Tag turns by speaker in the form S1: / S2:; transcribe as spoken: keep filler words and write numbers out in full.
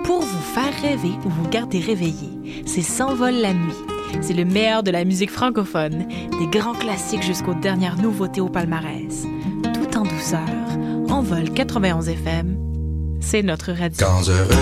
S1: pour vous faire rêver ou vous garder réveillé. C'est S'envole la nuit. C'est le meilleur de la musique francophone, des grands classiques jusqu'aux dernières nouveautés au palmarès. Tout en douceur, Envol quatre-vingt-onze F M, c'est notre radio.
S2: Quand je